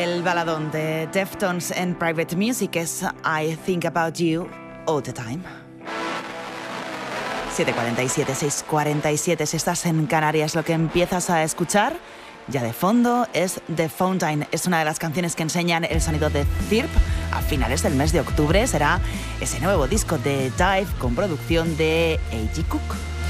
El baladón de Deftones and Private Music es I Think About You All the Time. 7:47, 6:47, si estás en Canarias, lo que empiezas a escuchar ya de fondo es The Fountain. Es una de las canciones que enseñan el sonido de Thirp. A finales del mes de octubre será ese nuevo disco de Dive con producción de A.G. Cook.